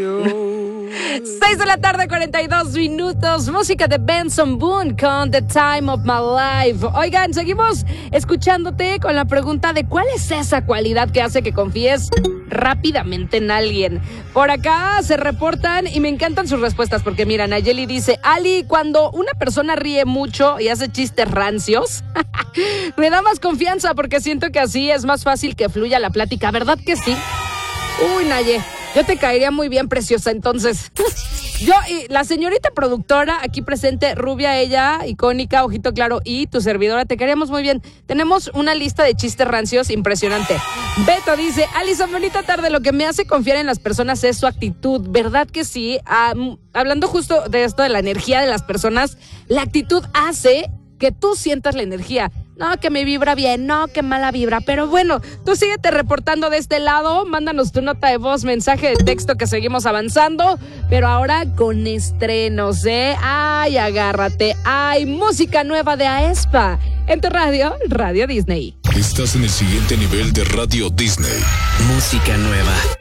6 de la tarde, 42 minutos. Música de Benson Boone con The Time of My Life. Oigan, seguimos escuchándote con la pregunta de ¿cuál es esa cualidad que hace que confíes rápidamente en alguien? Por acá se reportan y me encantan sus respuestas porque mira, Nayeli dice: Ali, cuando una persona ríe mucho y hace chistes rancios, me da más confianza porque siento que así es más fácil que fluya la plática. ¿Verdad que sí? Uy, Naye, yo te caería muy bien, preciosa, entonces. Yo y la señorita productora aquí presente, rubia ella, icónica, ojito claro, y tu servidora, te queremos muy bien. Tenemos una lista de chistes rancios impresionante. Beto dice: Alison, bonita tarde, lo que me hace confiar en las personas es su actitud. ¿Verdad que sí? Hablando justo de esto de la energía de las personas, la actitud hace que tú sientas la energía. No, que me vibra bien, no, que mala vibra. Pero bueno, tú síguete reportando de este lado. Mándanos tu nota de voz, mensaje de texto, que seguimos avanzando. Pero ahora con estrenos, ¿eh? Ay, agárrate. Hay música nueva de aespa en tu radio, Radio Disney. Estás en el siguiente nivel de Radio Disney. Música nueva.